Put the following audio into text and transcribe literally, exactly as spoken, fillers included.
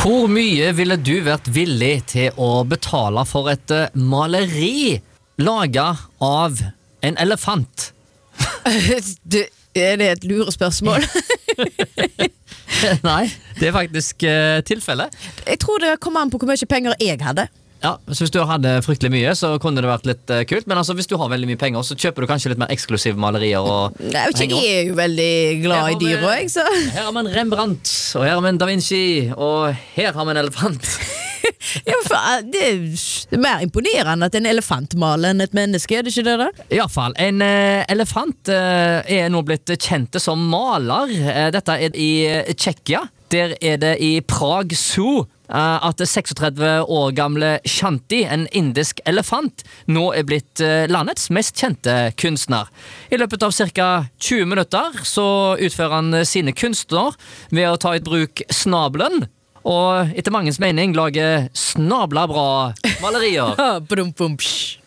Hvor mye ville du vært villig til å betale for et eh, maleri laget av en elefant? Du, er det et lurespørsmål? Nei, det er faktisk eh, tilfellet. Jeg tror det kom an på hvor mye penger jeg hadde. Ja, så hvis du hadde fryktelig mye, så kunne det vært litt eh, kult. Men altså, hvis du har veldig mye penger, så kjøper du kanskje litt mer eksklusive malerier. Og Nei, jeg, ikke, jeg er jo veldig glad i dyr også, jeg, så. Her har vi en Rembrandt, og her har vi en Da Vinci, og her har vi en elefant. Ja, for, det er mer imponerende at en elefant maler enn et menneske, er det ikke det da? I hvert fall, en eh, elefant eh, er nå blitt kjent som maler. Eh, dette er i eh, Tsjekkia. Der er det i Prague Zoo eh, at seksogtredve år gamle Shanti, en indisk elefant, nå er blitt eh, landets mest kjente kunstner. I løpet av ca. tjue minutter så utfører han sine kunster ved å ta i bruk snabelen, og etter mangens mening lager snabla bra malerier. Brum, bum, psh.